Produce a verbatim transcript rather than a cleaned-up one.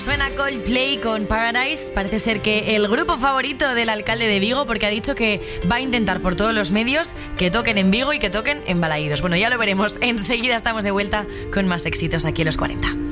Suena Coldplay con Paradise. Parece ser que el grupo favorito del alcalde de Vigo, porque ha dicho que va a intentar por todos los medios que toquen en Vigo y que toquen en Balaídos. Bueno, ya lo veremos. Enseguida estamos de vuelta con más éxitos aquí en los cuarenta.